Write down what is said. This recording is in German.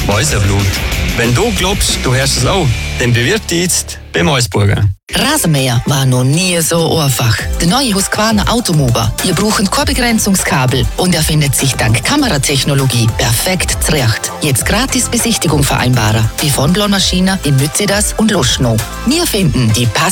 Mäuseblut. Wenn du glaubst, du hörst es auch, dann bewirb dich jetzt bei Mäusburger. Rasenmäher war noch nie so einfach. Der neue Husqvarna Automower. Ihr braucht kein Begrenzungskabel und er findet sich dank Kameratechnologie perfekt zurecht. Jetzt gratis Besichtigung vereinbaren. Die von Blonmaschine in Mützedas und Luschnow. Wir finden die